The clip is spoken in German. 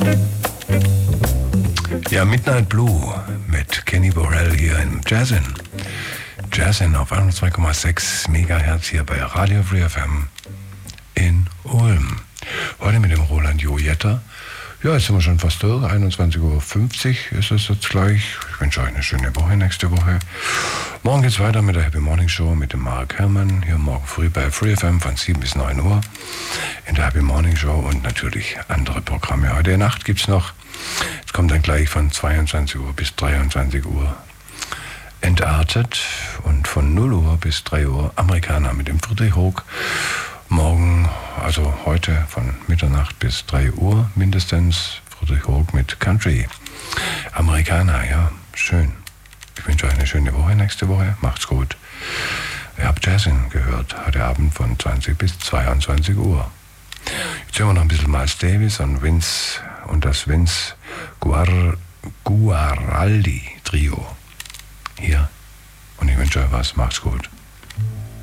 Ja, Midnight Blue mit Kenny Burrell hier im Jazzin. Jazzin auf 102,6 Megahertz hier bei Radio Free FM in Ulm. Heute mit dem Roland Jojetter. Ja, jetzt sind wir schon fast durch. 21.50 Uhr ist es jetzt gleich. Ich wünsche euch eine schöne Woche nächste Woche. Morgen geht's weiter mit der Happy Morning Show mit dem Mark Herrmann. Hier morgen früh bei Free FM von 7 bis 9 Uhr in der Happy Morning Show und natürlich andere Programme. Heute Nacht gibt's noch. Es kommt dann gleich von 22 Uhr bis 23 Uhr Entartet und von 0 Uhr bis 3 Uhr Amerikaner mit dem Friedrich Hoog. Morgen, also heute von Mitternacht bis 3 Uhr mindestens, Friedrich Hoog mit Country. Amerikaner, ja, schön. Ich wünsche euch eine schöne Woche nächste Woche. Macht's gut. Ihr habt Jazzin gehört, heute Abend von 20 bis 22 Uhr. Jetzt hören wir noch ein bisschen Miles Davis und Vince und das Vince Guaraldi Trio hier. Und ich wünsche euch was. Macht's gut.